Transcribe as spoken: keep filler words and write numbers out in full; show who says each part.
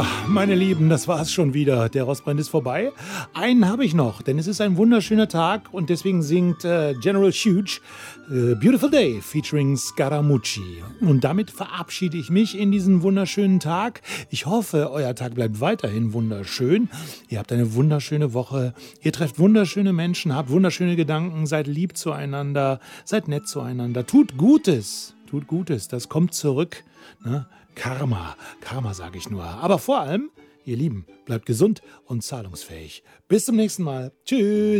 Speaker 1: Ja, meine Lieben, das war's schon wieder. Der Rostbrand ist vorbei. Einen habe ich noch, denn es ist ein wunderschöner Tag und deswegen singt äh, General Huge äh, Beautiful Day featuring Scaramucci. Und damit verabschiede ich mich in diesen wunderschönen Tag. Ich hoffe, euer Tag bleibt weiterhin wunderschön. Ihr habt eine wunderschöne Woche. Ihr trefft wunderschöne Menschen, habt wunderschöne Gedanken, seid lieb zueinander, seid nett zueinander. Tut Gutes, tut Gutes, das kommt zurück. Ne? Karma, Karma sage ich nur. Aber vor allem, ihr Lieben, bleibt gesund und zahlungsfähig. Bis zum nächsten Mal. Tschüss.